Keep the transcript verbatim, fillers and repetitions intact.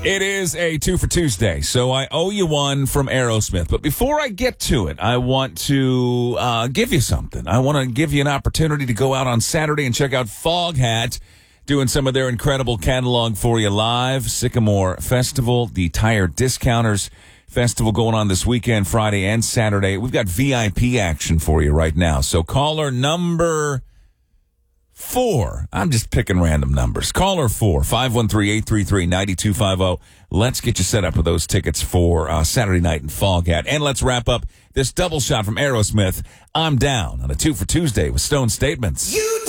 It is a two for Tuesday, so I owe you one from Aerosmith. But before I get to it, I want to uh, give you something. I want to give you an opportunity to go out on Saturday and check out Foghat, doing some of their incredible catalog for you live. Sycamore Festival, the Tire Discounters Festival going on this weekend, Friday and Saturday. We've got V I P action for you right now. So caller number four. I'm just picking random numbers. Caller four, five one three, eight three three, nine two five zero. Let's get you set up with those tickets for uh, Saturday night in Foghat. And let's wrap up this double shot from Aerosmith. I'm down on a two for Tuesday with Stone Statements. You